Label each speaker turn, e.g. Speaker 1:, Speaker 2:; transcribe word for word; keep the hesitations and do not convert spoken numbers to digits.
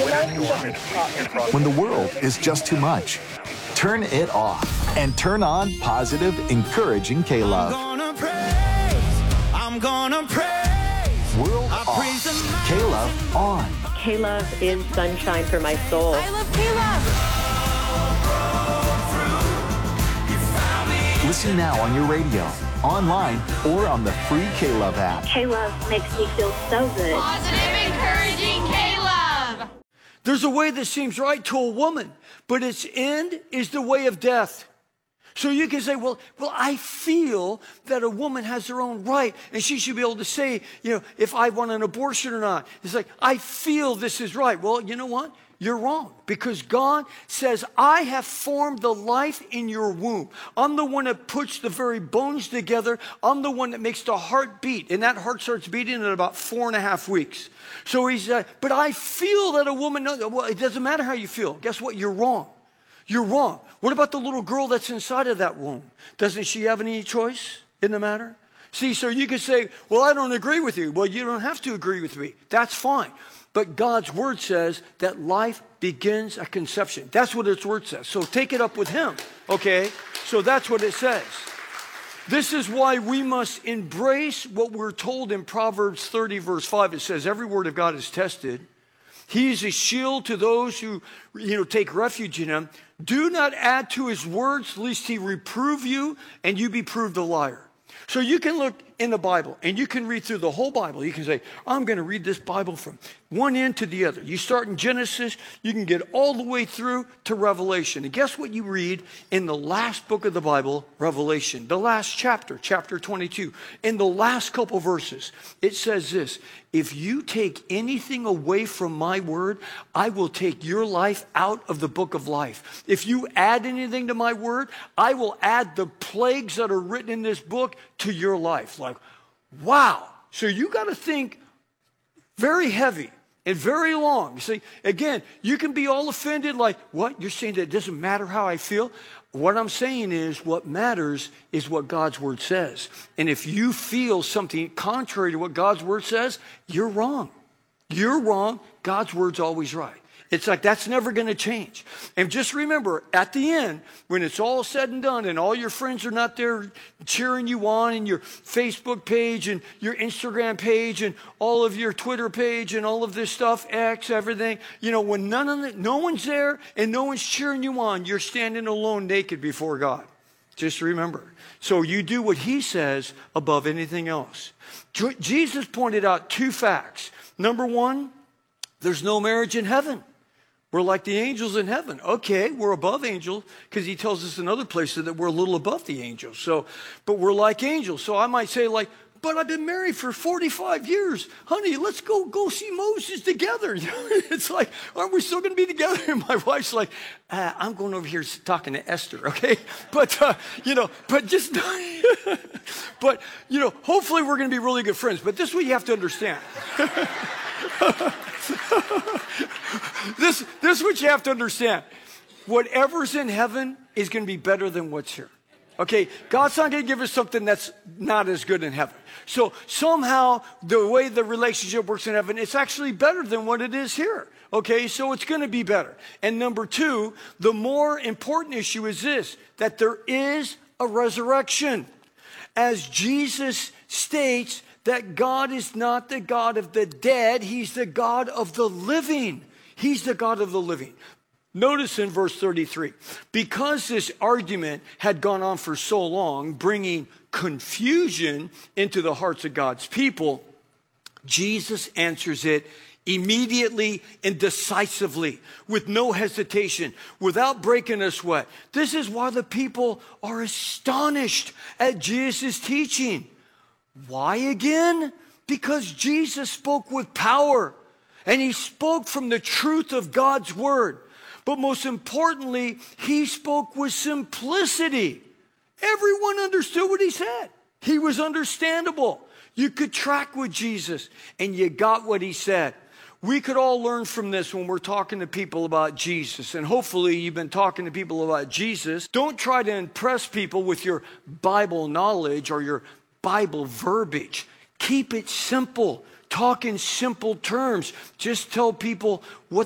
Speaker 1: When the world is just too much, turn it off and turn on positive, encouraging K-Love.
Speaker 2: I'm gonna praise, I'm gonna praise.
Speaker 1: World off, K-Love on.
Speaker 3: K-Love is sunshine for my soul.
Speaker 4: I love K-Love.
Speaker 1: Listen now on your radio, online, or on the free K-Love app.
Speaker 3: K-Love makes me feel so good.
Speaker 4: Positive, encouraging K-Love.
Speaker 5: There's a way that seems right to a woman, but its end is the way of death. So you can say, well, well, I feel that a woman has her own right, and she should be able to say, you know, if I want an abortion or not. It's like, I feel this is right. Well, you know what? You're wrong, because God says, I have formed the life in your womb. I'm the one that puts the very bones together. I'm the one that makes the heart beat, and that heart starts beating in about four and a half weeks. So he's, uh, but I feel that a woman knows. Well, it doesn't matter how you feel. Guess what? You're wrong. You're wrong. What about the little girl that's inside of that womb? Doesn't she have any choice in the matter? See, so you could say, well, I don't agree with you. Well, you don't have to agree with me. That's fine. But God's word says that life begins at conception. That's what its word says. So take it up with him, okay? So that's what it says. This is why we must embrace what we're told in Proverbs thirty, verse five. It says, every word of God is tested. He is a shield to those who, you know, take refuge in him. Do not add to his words, lest he reprove you and you be proved a liar. So you can look in the Bible and you can read through the whole Bible. You can say, I'm going to read this Bible from one end to the other. You start in Genesis, you can get all the way through to Revelation. And guess what you read in the last book of the Bible, Revelation, the last chapter, chapter twenty-two. In the last couple verses, it says this, if you take anything away from my word, I will take your life out of the book of life. If you add anything to my word, I will add the plagues that are written in this book to your life. Like, wow. So you got to think very heavy and very long. You see, again, you can be all offended like, what? You're saying that it doesn't matter how I feel? What I'm saying is what matters is what God's word says. And if you feel something contrary to what God's word says, you're wrong. You're wrong. God's word's always right. It's like that's never going to change. And just remember, at the end, when it's all said and done and all your friends are not there cheering you on and your Facebook page and your Instagram page and all of your Twitter page and all of this stuff, X, everything, you know, when none of it, no one's there and no one's cheering you on, you're standing alone naked before God. Just remember. So you do what he says above anything else. Jesus pointed out two facts. Number one, there's no marriage in heaven. We're like the angels in heaven. Okay, we're above angels because he tells us in other places that we're a little above the angels. So, but we're like angels. So I might say like, but I've been married for forty-five years. Honey, let's go go see Moses together. It's like, aren't we still going to be together? And my wife's like, uh, I'm going over here talking to Esther, okay? But, uh, you know, but just, but, you know, hopefully we're going to be really good friends. But this is what you have to understand. this, this is what you have to understand. Whatever's in heaven is going to be better than what's here. Okay, God's not going to give us something that's not as good in heaven. So somehow the way the relationship works in heaven, it's actually better than what it is here. Okay, so it's going to be better. And number two, the more important issue is this, that there is a resurrection. As Jesus states that God is not the God of the dead, he's the God of the living. He's the God of the living. Notice in verse thirty-three, because this argument had gone on for so long, bringing confusion into the hearts of God's people, Jesus answers it immediately and decisively, with no hesitation, without breaking a sweat. This is why the people are astonished at Jesus' teaching. Why again? Because Jesus spoke with power, and he spoke from the truth of God's word. But most importantly, he spoke with simplicity. Everyone understood what he said. He was understandable. You could track with Jesus, and you got what he said. We could all learn from this when we're talking to people about Jesus. And hopefully you've been talking to people about Jesus. Don't try to impress people with your Bible knowledge or your Bible verbiage. Keep it simple. Talk in simple terms. Just tell people what